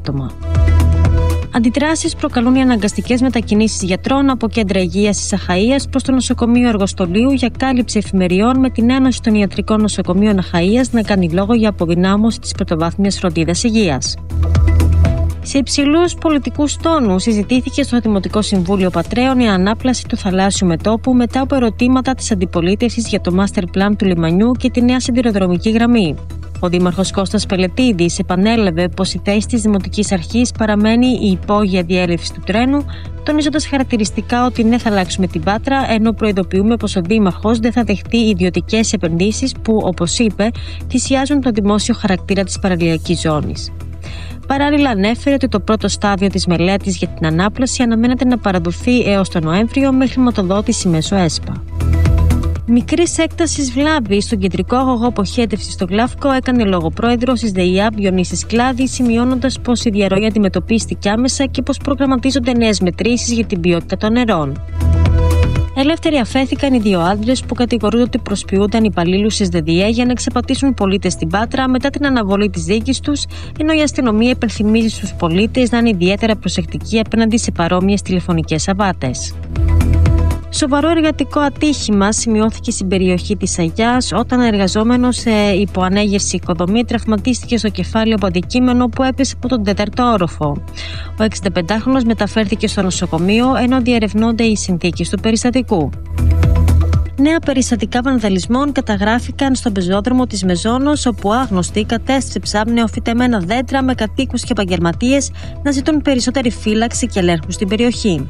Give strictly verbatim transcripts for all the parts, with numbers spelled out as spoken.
άτομα. Αντιδράσεις προκαλούν οι αναγκαστικές μετακινήσεις γιατρών από κέντρα υγείας της Αχαΐας προς το νοσοκομείο Αργοστολίου για κάλυψη εφημεριών, με την Ένωση των Ιατρικών Νοσοκομείων Αχαΐας να κάνει λόγο για αποδυνάμωση της πρωτοβάθμιας φροντίδας υγείας. Σε υψηλούς πολιτικούς τόνους συζητήθηκε στο Δημοτικό Συμβούλιο Πατρέων η ανάπλαση του θαλάσσιου μετώπου μετά από ερωτήματα της αντιπολίτευσης για το master plan του λιμανιού και τη νέα σιδηροδρομική γραμμή. Ο Δήμαρχος Κώστας Πελετίδης επανέλαβε πως η θέση της Δημοτικής Αρχής παραμένει η υπόγεια διέλευση του τρένου, τονίζοντας χαρακτηριστικά ότι δεν θα αλλάξουμε την Πάτρα, ενώ προειδοποιούμε πως ο Δήμαρχος δεν θα δεχτεί ιδιωτικές επενδύσεις που, όπως είπε, θυσιάζουν το δημόσιο χαρακτήρα της παραλιακής ζώνης. Παράλληλα, ανέφερε ότι το πρώτο στάδιο της μελέτης για την ανάπλαση αναμένεται να παραδοθεί έως τον Νοέμβριο με χρηματοδότηση μέσω ΕΣΠΑ. Μικρής έκτασης βλάβη στον κεντρικό αγωγό αποχέτευσης στο Γλαύκο έκανε λόγο πρόεδρος της ΔΕΙΑΠ Διονύσης Κλάδη, σημειώνοντας πως η διαρροή αντιμετωπίστηκε άμεσα και πως προγραμματίζονται νέες μετρήσεις για την ποιότητα των νερών. Ελεύθεροι αφέθηκαν οι δύο άντρες που κατηγορούνται ότι προσποιούνταν υπαλλήλους της ΔΔΕ για να εξαπατήσουν πολίτες στην Πάτρα μετά την αναβολή της δίκης τους, ενώ η αστυνομία υπενθυμίζει στους πολίτες να είναι ιδιαίτερα προσεκτικοί απέναντι σε παρόμοιες τηλεφωνικές απάτες. Σοβαρό εργατικό ατύχημα σημειώθηκε στην περιοχή της Αγιάς όταν ο εργαζόμενος σε υποανέγερση οικοδομή τραυματίστηκε στο κεφάλι από αντικείμενο που έπεσε από τον τέταρτο όροφο. Ο εξηνταπεντάχρονος μεταφέρθηκε στο νοσοκομείο ενώ διερευνώνται οι συνθήκες του περιστατικού. Νέα περιστατικά βανδαλισμών καταγράφηκαν στον πεζόδρομο της Μεζόνος, όπου άγνωστοι κατέστρεψαν νεοφυτεμένα δέντρα με κατοίκους και επαγγελματίες να ζητούν περισσότερη φύλαξη και ελέγχους στην περιοχή.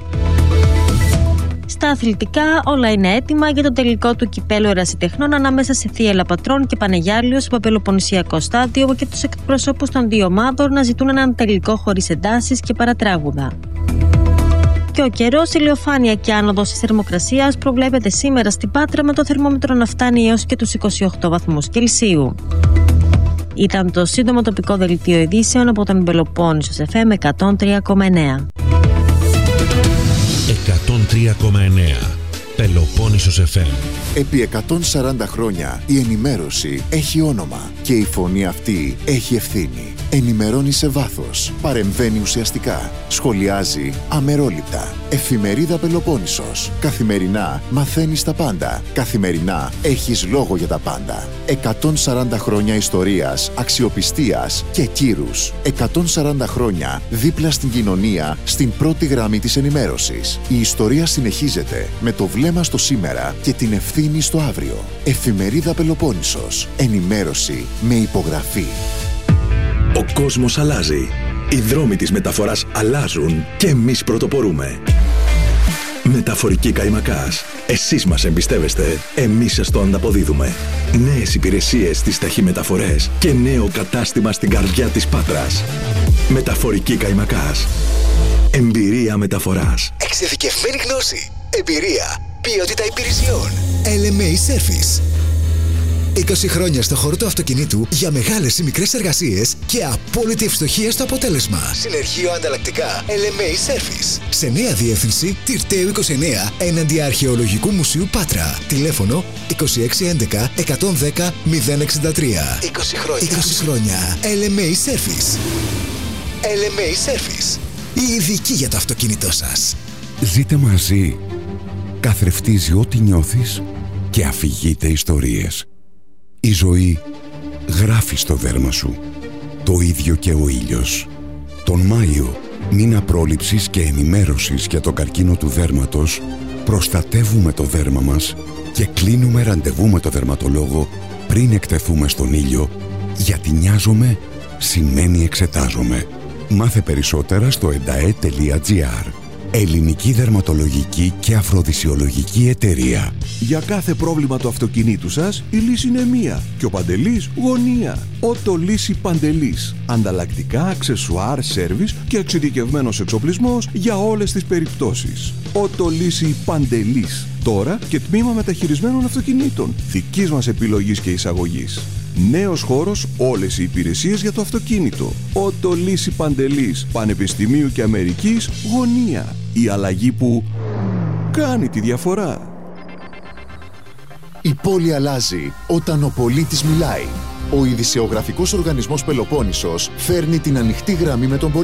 Στα αθλητικά, όλα είναι έτοιμα για το τελικό του κυπέλλου ερασιτεχνών ανάμεσα σε Θίελα Πατρών και Πανεγιάλιο στο Παπελοποννησιακό στάδιο, και τους εκπροσώπους των δύο ομάδων να ζητούν έναν τελικό χωρίς εντάσεις και παρατράγουδα. Και ο καιρός, ηλιοφάνεια και άνοδος της θερμοκρασίας προβλέπεται σήμερα στην Πάτρα, με το θερμόμετρο να φτάνει έως και τους είκοσι οκτώ βαθμούς Κελσίου. Ήταν το σύντομο τοπικό δελτίο ειδήσεων από τον Πελοπόννησος εφ εμ εκατόν τρία κόμμα εννέα. εκατόν τρία κόμμα εννέα Πελοπόννησος εφ εμ. Επί εκατόν σαράντα χρόνια η ενημέρωση έχει όνομα και η φωνή αυτή έχει ευθύνη. Ενημερώνει σε βάθος, παρεμβαίνει ουσιαστικά, σχολιάζει αμερόληπτα. Εφημερίδα Πελοπόννησος. Καθημερινά μαθαίνεις τα πάντα. Καθημερινά έχεις λόγο για τα πάντα. εκατόν σαράντα χρόνια ιστορίας, αξιοπιστίας και κύρους. εκατόν σαράντα χρόνια δίπλα στην κοινωνία, στην πρώτη γραμμή της ενημέρωσης. Η ιστορία συνεχίζεται με το βλέμμα στο σήμερα και την ευθύνη στο αύριο. Εφημερίδα Πελοπόννησος. Ενημέρωση με υπογραφή. Ο κόσμος αλλάζει. Οι δρόμοι της μεταφοράς αλλάζουν και εμείς πρωτοπορούμε. Μεταφορική Καϊμακάς. Εσείς μας εμπιστεύεστε, εμείς σας το ανταποδίδουμε. Νέες υπηρεσίες στις ταχυμεταφορές και νέο κατάστημα στην καρδιά της Πάτρας. Μεταφορική Καϊμακάς. Εμπειρία μεταφοράς. Εξειδικευμένη γνώση. Εμπειρία. Ποιότητα υπηρεσιών. ελ εμ έι Service. είκοσι χρόνια στο χώρο του αυτοκινήτου για μεγάλες ή μικρές εργασίες και απόλυτη ευστοχία στο αποτέλεσμα. Συνεργείο ανταλλακτικά ελ εμ έι Service. Σε νέα διεύθυνση Τυρταίου είκοσι εννέα έναντι Αρχαιολογικού Μουσείου Πάτρα. Τηλέφωνο είκοσι έξι έντεκα εκατόν δέκα μηδέν εξήντα τρία. είκοσι χρόνια. είκοσι χρόνια. ελ εμ έι Service. ελ εμ έι Service. Η ειδική για το αυτοκίνητό σας. Ζείτε μαζί. Καθρεφτίζει ό,τι νιώθεις και αφηγείται ιστορίες. Η ζωή γράφει στο δέρμα σου. Το ίδιο και ο ήλιος. Τον Μάιο, μήνα πρόληψης και ενημέρωσης για τον καρκίνο του δέρματος, προστατεύουμε το δέρμα μας και κλείνουμε ραντεβού με το δερματολόγο πριν εκτεθούμε στον ήλιο, γιατί νοιάζομαι σημαίνει εξετάζομαι. Μάθε περισσότερα στο εντα-ε τελεία τζι άρ. Ελληνική Δερματολογική και Αφροδισιολογική Εταιρεία. Για κάθε πρόβλημα του αυτοκινήτου σας, η λύση είναι μία. Και ο Παντελής γωνία. Ότο Λύση Παντελής. Ανταλλακτικά, αξεσουάρ, σέρβις και εξειδικευμένος εξοπλισμός για όλες τις περιπτώσεις. Ότο Λύση Παντελής. Τώρα και τμήμα μεταχειρισμένων αυτοκινήτων. Δικής μας επιλογής και εισαγωγής. Νέος χώρος, όλες οι υπηρεσίες για το αυτοκίνητο. Ότο Λύση Παντελής, Πανεπιστημίου και Αμερικής, γωνία. Η αλλαγή που κάνει τη διαφορά. Η πόλη αλλάζει όταν ο πολίτης μιλάει. Ο ειδησεογραφικός οργανισμός Πελοπόννησος φέρνει την ανοιχτή γραμμή με τον πολίτη.